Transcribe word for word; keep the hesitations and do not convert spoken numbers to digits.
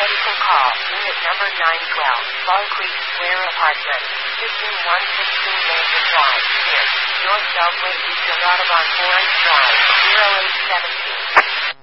Medical call. Unit number nine twelve. Fall Creek Square Apartment. fifteen one sixteen Major Drive. Here. North Beltway East of Audubon Forest Drive. zero eight seven two.